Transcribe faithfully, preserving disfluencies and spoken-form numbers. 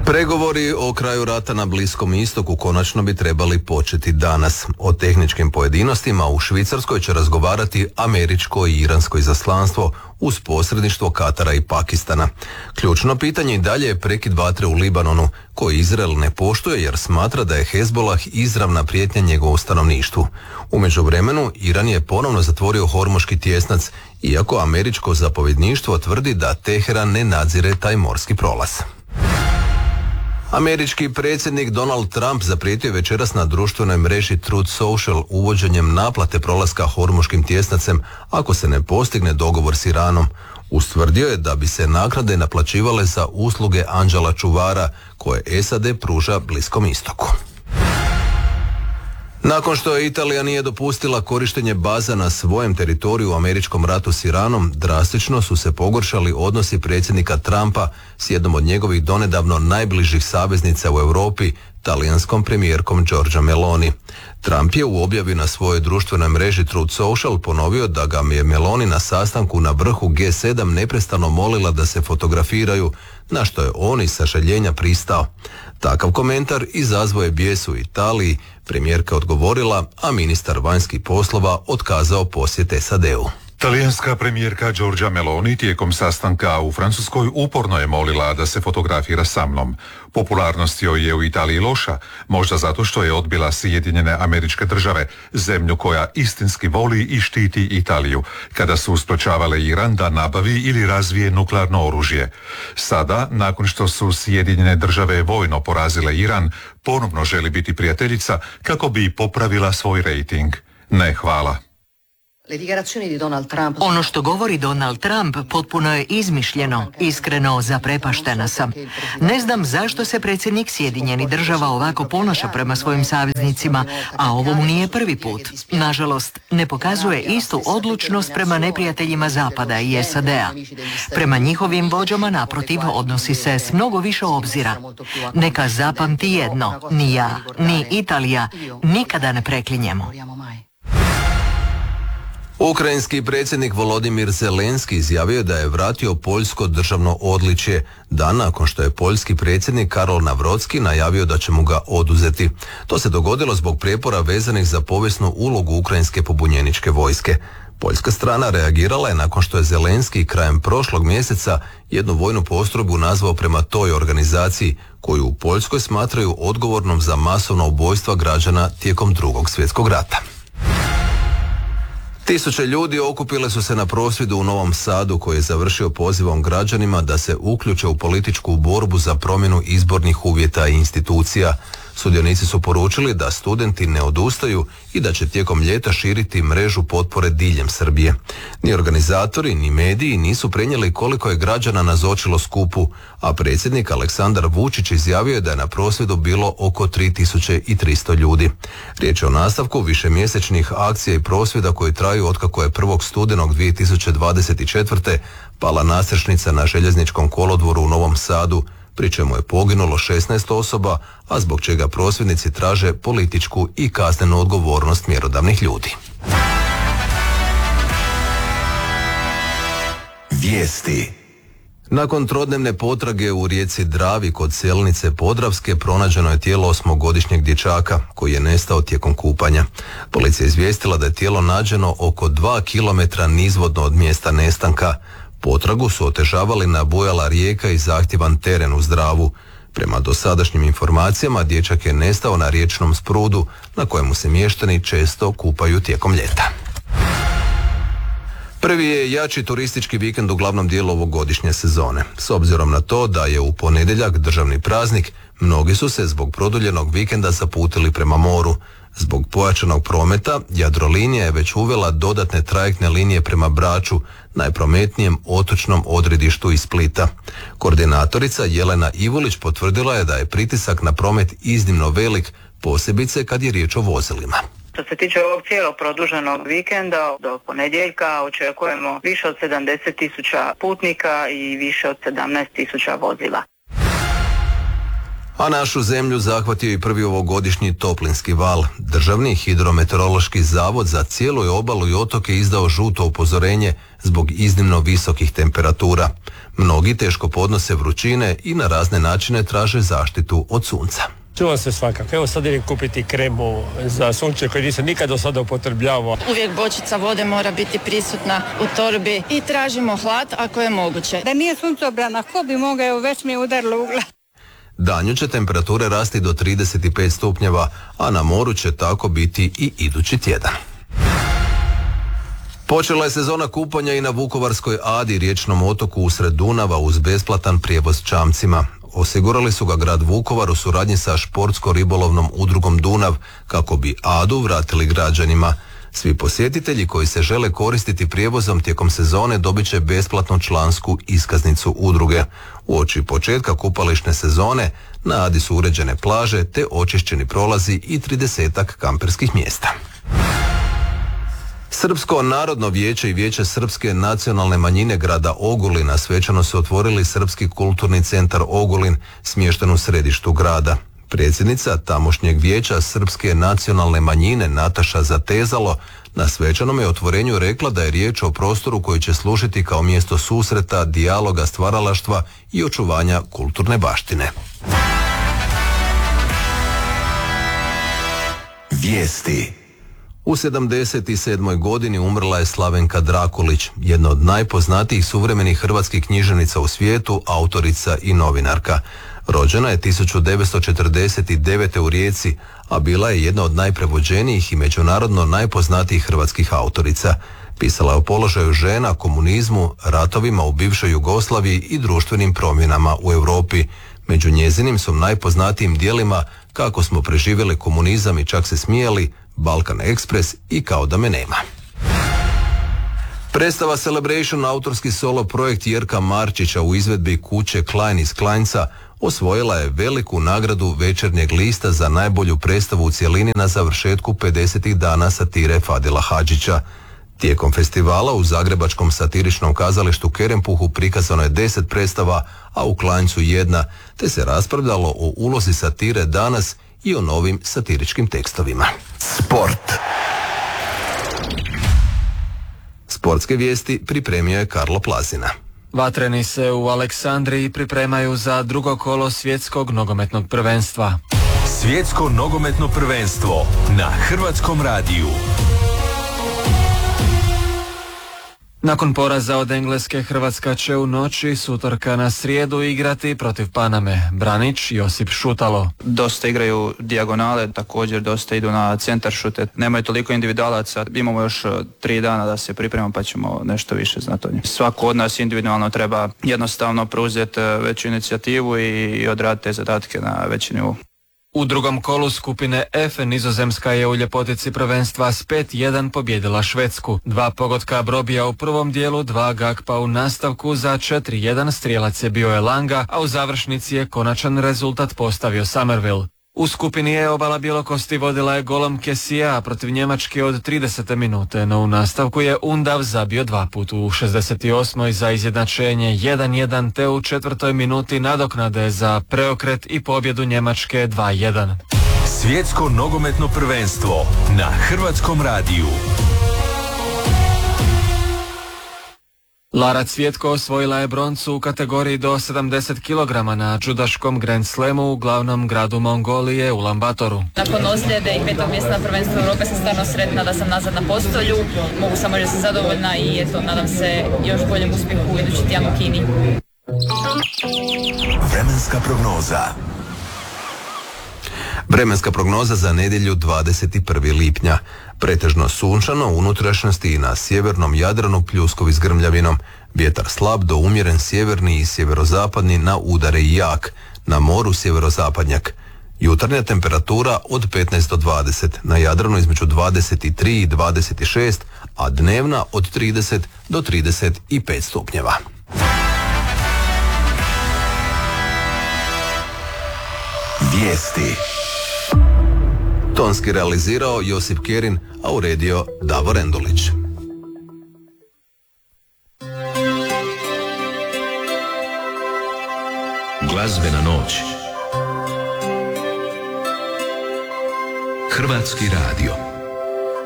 Pregovori o kraju rata na Bliskom istoku konačno bi trebali početi danas. O tehničkim pojedinostima u Švicarskoj će razgovarati američko i iransko izaslanstvo uz posredništvo Katara i Pakistana. Ključno pitanje i dalje je prekid vatre u Libanonu, koji Izrael ne poštuje jer smatra da je Hezbolah izravna prijetnja njegovom stanovništvu. U međuvremenu, Iran je ponovno zatvorio Hormuški tjesnac, iako američko zapovjedništvo tvrdi da Teheran ne nadzire taj morski prolaz. Američki predsjednik Donald Trump zaprijetio je večeras na društvenoj mreži Truth Social uvođenjem naplate prolaska Hormuškim tjesnacem ako se ne postigne dogovor s Iranom. Ustvrdio je da bi se naknade naplaćivale za usluge anđela čuvara koje S A D pruža Bliskom istoku. Nakon što je Italija nije dopustila korištenje baza na svojem teritoriju u američkom ratu s Iranom, drastično su se pogoršali odnosi predsjednika Trumpa s jednom od njegovih donedavno najbližih saveznica u Europi, talijanskom premijerkom Giorgia Meloni. Trump je u objavi na svojoj društvenoj mreži Truth Social ponovio da ga je Meloni na sastanku na vrhu G sedam neprestano molila da se fotografiraju, na što je on iz sažaljenja pristao. Takav komentar izazvao je bijes u Italiji, premijerka odgovorila, a ministar vanjskih poslova otkazao posjet S A D-u. Talijanska premijerka Giorgia Meloni tijekom sastanka u Francuskoj uporno je molila da se fotografira sa mnom. Popularnost joj je u Italiji loša, možda zato što je odbila Sjedinjene Američke Države, zemlju koja istinski voli i štiti Italiju, kada su sprečavale Iran da nabavi ili razvije nuklearno oružje. Sada, nakon što su Sjedinjene Države vojno porazile Iran, ponovno želi biti prijateljica kako bi popravila svoj rejting. Ne, hvala. Ono što govori Donald Trump potpuno je izmišljeno, iskreno zaprepaštena sam. Ne znam zašto se predsjednik Sjedinjenih Država ovako ponaša prema svojim saveznicima, a ovo mu nije prvi put. Nažalost, ne pokazuje istu odlučnost prema neprijateljima Zapada i S A D-a. Prema njihovim vođama, naprotiv, odnosi se s mnogo više obzira. Neka zapamti jedno, ni ja, ni Italija nikada ne preklinjemo. Ukrajinski predsjednik Volodimir Zelenski izjavio da je vratio poljsko državno odličje dan nakon što je poljski predsjednik Karol Navrocki najavio da će mu ga oduzeti. To se dogodilo zbog prijepora vezanih za povijesnu ulogu ukrajinske pobunjeničke vojske. Poljska strana reagirala je nakon što je Zelenski krajem prošlog mjeseca jednu vojnu postrojbu nazvao prema toj organizaciji, koju u Poljskoj smatraju odgovornom za masovna ubojstva građana tijekom Drugog svjetskog rata. Tisuće ljudi okupile su se na prosvjedu u Novom Sadu koji je završio pozivom građanima da se uključe u političku borbu za promjenu izbornih uvjeta i institucija. Sudionici su poručili da studenti ne odustaju i da će tijekom ljeta širiti mrežu potpore diljem Srbije. Ni organizatori, ni mediji nisu prenijeli koliko je građana nazočilo skupu, a predsjednik Aleksandar Vučić izjavio je da je na prosvjedu bilo oko tri tisuće tristo ljudi. Riječ je o nastavku višemjesečnih akcija i prosvjeda koji traju otkako je prvog studenog dvije tisuće dvadeset četvrte pala nasrešnica na željezničkom kolodvoru u Novom Sadu, pri čemu je poginulo šesnaest osoba, a zbog čega prosvjednici traže političku i kaznenu odgovornost mjerodavnih ljudi. Vijesti. Nakon trodnevne potrage u rijeci Dravi kod Selnice Podravske pronađeno je tijelo osmogodišnjeg dječaka koji je nestao tijekom kupanja. Policija je izvijestila da je tijelo nađeno oko dva kilometra nizvodno od mjesta nestanka. Potragu su otežavali nabujala rijeka i zahtjevan teren uz Dravu. Prema dosadašnjim informacijama, dječak je nestao na riječnom sprudu na kojemu se mještani često kupaju tijekom ljeta. Prvi je jači turistički vikend u glavnom dijelu ovogodišnje sezone. S obzirom na to da je u ponedjeljak državni praznik, mnogi su se zbog produljenog vikenda zaputili prema moru. Zbog pojačanog prometa, Jadrolinija je već uvela dodatne trajektne linije prema Braču, najprometnijem otočnom odredištu iz Splita. Koordinatorica Jelena Ivulić potvrdila je da je pritisak na promet iznimno velik, posebice kad je riječ o vozilima. Što se tiče ovog cijelog produženog vikenda, do ponedjeljka očekujemo više od sedamdeset tisuća putnika i više od sedamnaest tisuća vozila. A našu zemlju zahvatio i prvi ovogodišnji toplinski val. Državni hidrometeorološki zavod za cijelu je obalu i otoke izdao žuto upozorenje zbog iznimno visokih temperatura. Mnogi teško podnose vrućine i na razne načine traže zaštitu od sunca. Čuva se svakako. Evo sad idem kupiti kremu za sunce koji nisam nikad do sada upotrebljavao. Uvijek bočica vode mora biti prisutna u torbi i tražimo hlad ako je moguće. Da nije suncobrana, ko bi mogao, već mi je udarilo u glavu. Danju će temperature rasti do trideset pet stupnjeva, a na moru će tako biti i idući tjedan. Počela je sezona kupanja i na Vukovarskoj Adi, riječnom otoku usred Dunava, uz besplatan prijevoz čamcima. Osigurali su ga grad Vukovar u suradnji sa športsko-ribolovnom udrugom Dunav kako bi Adu vratili građanima. Svi posjetitelji koji se žele koristiti prijevozom tijekom sezone dobit će besplatnu člansku iskaznicu udruge. Uoči početka kupališne sezone na Adi su uređene plaže te očišćeni prolazi i tridesetak kamperskih mjesta. Srpsko narodno vijeće i vijeće srpske nacionalne manjine grada Ogulina svečano su otvorili Srpski kulturni centar Ogulin, smješten u središtu grada. Predsjednica tamošnjeg vijeća srpske nacionalne manjine Nataša Zatezalo na svečanom je otvorenju rekla da je riječ o prostoru koji će služiti kao mjesto susreta, dijaloga, stvaralaštva i očuvanja kulturne baštine. Vijesti. U sedamdeset sedmoj godini umrla je Slavenka Drakulić, jedna od najpoznatijih suvremenih hrvatskih književnica u svijetu, autorica i novinarka. Rođena je tisuću devetsto četrdeset devete. u Rijeci, a bila je jedna od najprevođenijih i međunarodno najpoznatijih hrvatskih autorica. Pisala je o položaju žena, komunizmu, ratovima u bivšoj Jugoslaviji i društvenim promjenama u Europi. Među njezinim su najpoznatijim djelima Kako smo preživjeli komunizam i čak se smijali, Balkan Express i Kao da me nema. Predstava Celebration, autorski solo projekt Jerka Marčića u izvedbi kuće Klein iz Kleinca, osvojila je veliku nagradu Večernjeg lista za najbolju predstavu u cjelini na završetku pedesetih dana satire Fadila Hadžića. Tijekom festivala u zagrebačkom satiričnom kazalištu Kerempuhu prikazano je deset predstava, a u Kleincu jedna, te se raspravljalo o ulozi satire danas i o novim satiričkim tekstovima. Sport. Sportske vijesti pripremio je Karlo Plazina. Vatreni se u Aleksandriji pripremaju za drugo kolo svjetskog nogometnog prvenstva. Svjetsko nogometno prvenstvo na Hrvatskom radiju. Nakon poraza od Engleske, Hrvatska će u noći s utorka na srijedu igrati protiv Paname. Branić, Josip Šutalo. Dosta igraju dijagonale, također dosta idu na centar šute. Nemaju toliko individualaca, imamo još tri dana da se pripremamo pa ćemo nešto više znati od njih. Svako od nas individualno treba jednostavno preuzeti veću inicijativu i odraditi te zadatke na veći nivou. U drugom kolu skupine F Nizozemska je u ljepotici prvenstva s pet jedan pobjedila Švedsku. Dva pogotka Brobija u prvom dijelu, dva Gakpa u nastavku, za četiri jedan strijelac je bio Elanga, a u završnici je konačan rezultat postavio Somerville. U skupini E obala Bjelokosti vodila je golom Kesija protiv Njemačke od tridesete minute, no u nastavku je Undav zabio dva put u šezdeset osmoj za izjednačenje jedan jedan te u četvrtoj minuti nadoknade za preokret i pobjedu Njemačke dva jedan. Svjetsko nogometno prvenstvo na Hrvatskom radiju. Lara Cvjetko osvojila je broncu u kategoriji do sedamdeset kilograma na judaškom Grand Slamu u glavnom gradu Mongolije, Ulanbatoru. Nakon ozljede i petog mjesta na prvenstvu Europe sam stvarno sretna da sam nazad na postolju. Mogu samo reći da sam zadovoljna i eto, nadam se još boljem uspjehu u idući tjedan u Kini. Vremenska prognoza. Vremenska prognoza za nedjelju dvadeset prvog lipnja. Pretežno sunčano u unutrašnjosti i na sjevernom Jadranu pljuskovi s grmljavinom. Vjetar slab do umjeren sjeverni i sjeverozapadni, na udare i jak. Na moru sjeverozapadnjak. Jutarnja temperatura od petnaest do dvadeset, na Jadranu između dvadeset tri i dvadeset šest, a dnevna od trideset do trideset pet stupnjeva. Vijesti. Tonski realizirao Josip Kerin, a uredio Davor Endulić. Glazbena noć. Hrvatski radio.